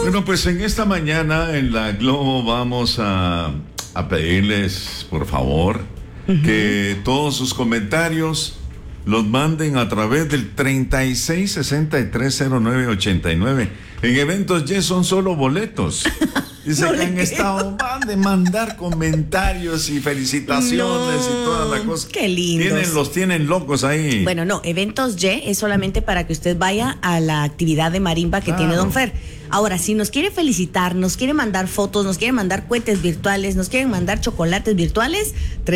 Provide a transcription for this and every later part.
Bueno, pues en esta mañana en la Globo vamos a pedirles, por favor, que todos sus comentarios los manden a través del 36630989. En Eventos Y son solo boletos. Dice No que le han creo. estado, van de mandar comentarios y felicitaciones y toda la cosa. Qué lindos. Los tienen locos ahí. Bueno, no, Eventos Y es solamente para que usted vaya a la actividad de marimba que tiene Don Fer. Ahora, si nos quiere felicitar, nos quiere mandar fotos, nos quiere mandar cohetes virtuales, nos quieren mandar chocolates virtuales,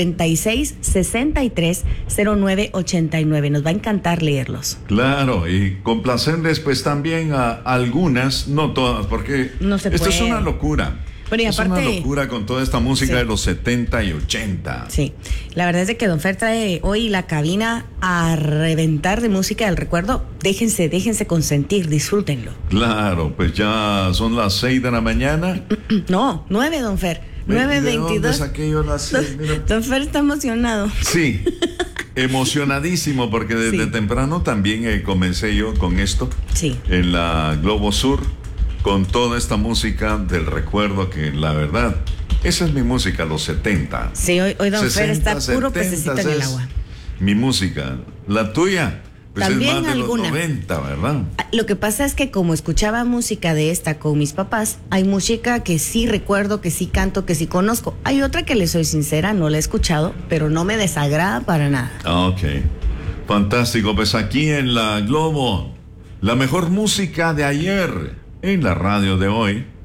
36630989. Nos va a encantar leerlos. Claro, y complacerles pues también a algunas, no todas, porque No se esto es puede. una locura. Pero y es aparte- una locura con toda esta música Sí. de los 70 y 80. Sí, la verdad es de que Don Fer trae hoy la cabina a reventar de música del recuerdo. Déjense consentir, disfrútenlo. Claro, pues ya son las 6 de la mañana. No, 9, Don Fer. ¿De dónde 9:22. saqué yo las 6? Mira. Don Fer está emocionado. Sí, emocionadísimo porque desde Sí. temprano también comencé yo con esto Sí. en la Globo Sur, con toda esta música del recuerdo que la verdad, esa es mi música, los 70. Sí, hoy Don Fer está 60, puro 70 pececito en el es agua. Mi música, la tuya, pues También es más de alguna. los 90, ¿verdad? Lo que pasa es que como escuchaba música de esta con mis papás, hay música que sí recuerdo, que sí canto, que sí conozco. Hay otra que les soy sincera, no la he escuchado, pero no me desagrada para nada. Ok, fantástico, pues aquí en la Globo, la mejor música de ayer en la radio de hoy.